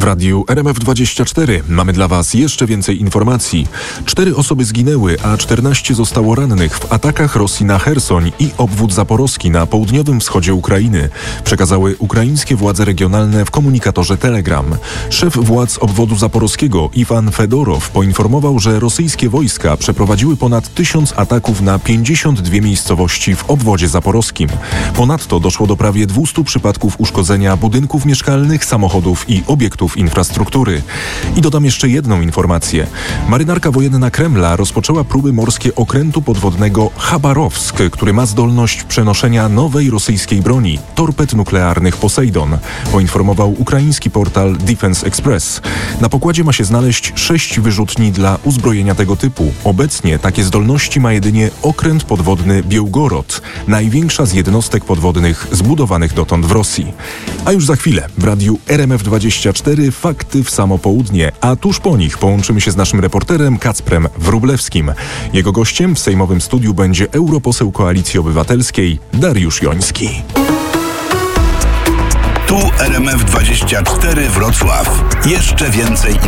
radiu RMF24 mamy dla Was jeszcze więcej informacji. 4 osoby zginęły, a 14 zostało rannych w atakach Rosji na Chersoń i obwód zaporowski na południowym wschodzie Ukrainy, przekazały ukraińskie władze regionalne w komunikatorze Telegram. Szef władz obwodu zaporowskiego Iwan Fedorow poinformował, że rosyjskie wojska przeprowadziły ponad 1000 ataków na 52 miejscowości w obwodzie zaporowskim. Ponadto doszło do prawie 200 przypadków uszkodzenia budynków mieszkalnych, samochodów i obiektów infrastruktury. I dodam jeszcze jedną informację. Marynarka wojenna Kremla rozpoczęła próby morskie okrętu podwodnego Chabarowsk, który ma zdolność przenoszenia nowej rosyjskiej broni, torped nuklearnych Poseidon, poinformował ukraiński portal Defense Express. Na pokładzie ma się znaleźć 6 wyrzutni dla uzbrojenia tego typu. Obecnie takie zdolności ma jedynie okręt podwodny Białgorod, największa z jednostek podwodnych zbudowanych dotąd w Rosji. A już za chwilę w radiu RMF24 fakty w samo południe, a tuż po nich połączymy się z naszym reporterem Kacprem Wróblewskim. Jego gościem w sejmowym studiu będzie europoseł Koalicji Obywatelskiej Dariusz Joński. Tu RMF24 Wrocław. Jeszcze więcej